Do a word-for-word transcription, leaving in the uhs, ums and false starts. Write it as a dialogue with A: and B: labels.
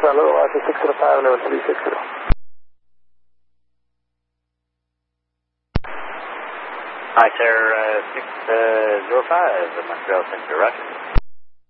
A: hasta luego, base six zero five, level three six zero.
B: Hi, sir, uh, six zero five, Montreal Center, Roger.